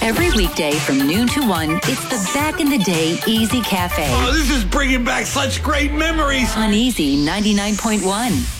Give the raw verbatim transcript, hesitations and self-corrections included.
Every weekday from noon to one, it's the Back in the Day Easy Cafe. Oh, this is bringing back such great memories. On Easy ninety-nine point one.